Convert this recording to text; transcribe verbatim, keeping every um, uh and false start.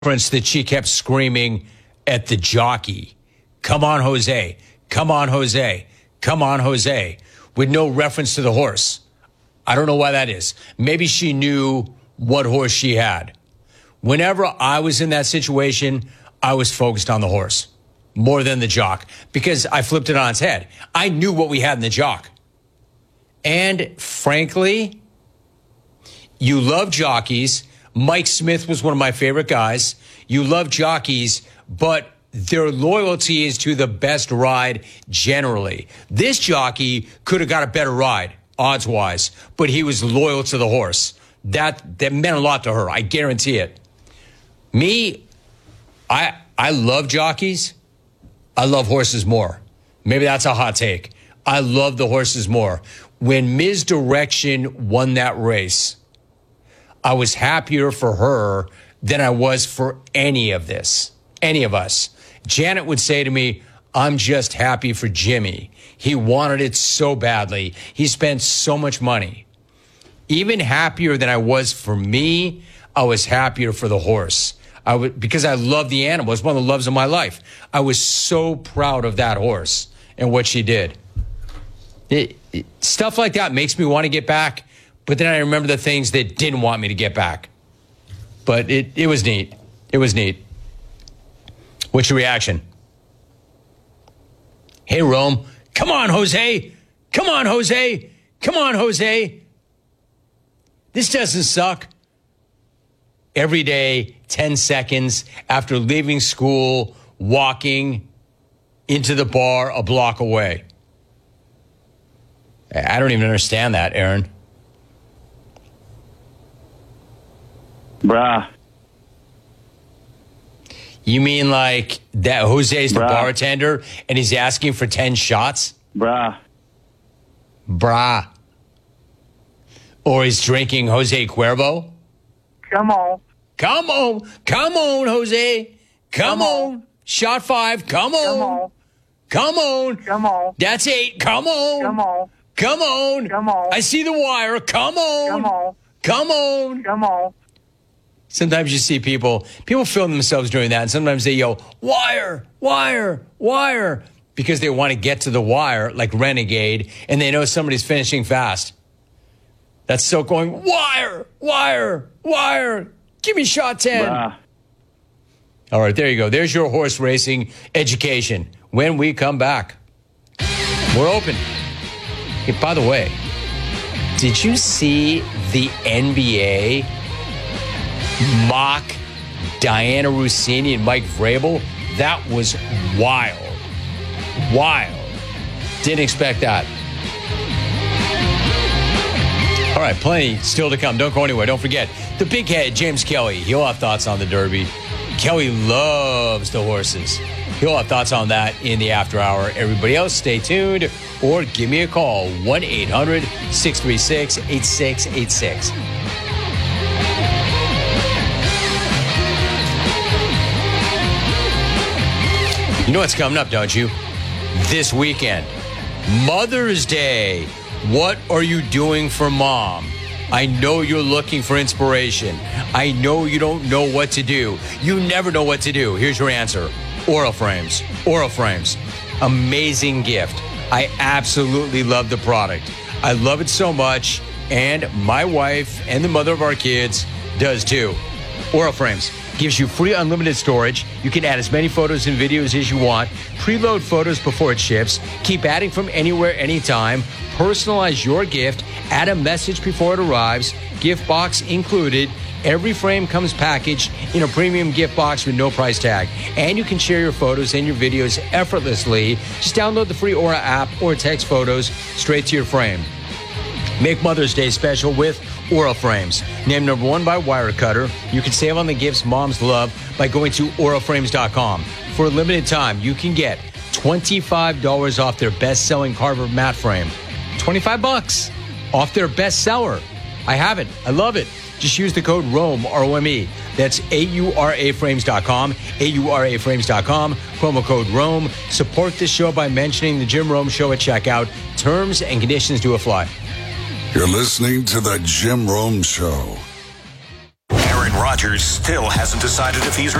that she kept screaming at the jockey, "Come on, Jose. Come on, Jose. Come on, Jose," with no reference to the horse. I don't know why that is. Maybe she knew what horse she had. Whenever I was in that situation, I was focused on the horse more than the jock because I flipped it on its head. I knew what we had in the jock. And frankly, you love jockeys. Mike Smith was one of my favorite guys. You love jockeys, but their loyalty is to the best ride generally. This jockey could have got a better ride, odds-wise, but he was loyal to the horse. That that meant a lot to her. I guarantee it. Me, I I love jockeys. I love horses more. Maybe that's a hot take. I love the horses more. When Miz Direction won that race, I was happier for her than I was for any of this, any of us. Janet would say to me, "I'm just happy for Jimmy. He wanted it so badly. He spent so much money." Even happier than I was for me, I was happier for the horse. I would, because I love the animal. It's one of the loves of my life. I was so proud of that horse and what she did. It, it, stuff like that makes me want to get back. But then I remember the things that didn't want me to get back. But it, it was neat. It was neat. What's your reaction? Hey, Rome. Come on, Jose. Come on, Jose. Come on, Jose. This doesn't suck. Every day, ten seconds after leaving school, walking into the bar a block away. I don't even understand that, Aaron. Bruh. You mean like that Jose's the Bruh. bartender and he's asking for ten shots? Bruh. Bruh. Or he's drinking Jose Cuervo? Come on. Come on. Come on, Jose. Come, Come on. on. Shot five. Come on. Come on. Come on. Come on. That's eight. Come on. Come on. Come on. Come on. I see the wire. Come on. Come on. Come on. Come on. Sometimes you see people, people film themselves doing that, and sometimes they yell, "Wire, wire, wire," because they want to get to the wire like Renegade, and they know somebody's finishing fast. That's so going, "Wire, wire, wire, give me shot ten." Bruh. All right, there you go. There's your horse racing education. When we come back, we're open. Hey, by the way, did you see the N B A mock Diana Russini and Mike Vrabel? That was wild. Wild. Didn't expect that. All right, plenty still to come. Don't go anywhere. Don't forget, the big head, James Kelly. He'll have thoughts on the Derby. Kelly loves the horses. He'll have thoughts on that in the after hour. Everybody else, stay tuned or give me a call, one eight hundred six three six eight six eight six. You know what's coming up, don't you? This weekend, Mother's Day. What are you doing for mom? I know you're looking for inspiration. I know you don't know what to do. You never know what to do. Here's your answer. Aura Frames. Aura Frames. Amazing gift. I absolutely love the product. I love it so much, and my wife and the mother of our kids does too. Aura Frames gives you free unlimited storage. You can add as many photos and videos as you want. Preload photos before it ships. Keep adding from anywhere, anytime. Personalize your gift. Add a message before it arrives. Gift box included. Every frame comes packaged in a premium gift box with no price tag. And you can share your photos and your videos effortlessly. Just download the free Aura app or text photos straight to your frame. Make Mother's Day special with Aura Frames. Named number one by Wirecutter. You can save on the gifts moms love by going to aura frames dot com. For a limited time, you can get twenty-five dollars off their best-selling Carver mat frame. twenty-five bucks off their bestseller. I have it. I love it. Just use the code ROME, R O M E. That's A U R A frames dot com, A U R A frames dot com, promo code ROME. Support this show by mentioning the Jim Rome Show at checkout. Terms and conditions do apply. You're listening to the Jim Rome Show. Aaron Rodgers Rogers still hasn't decided if he's